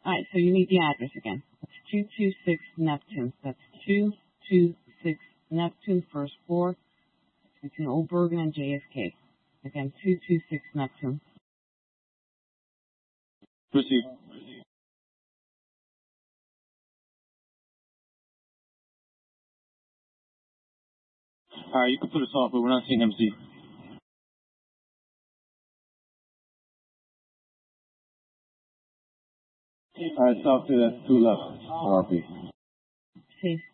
All right, so you need the address again. It's 226 Neptune. That's 226 Neptune, first floor, between Old Bergen and JFK. Again, 226 Neptune. Proceed. All right, you can put us off, but we're not seeing MC. All right, stop to that 2 left, RP. Safe.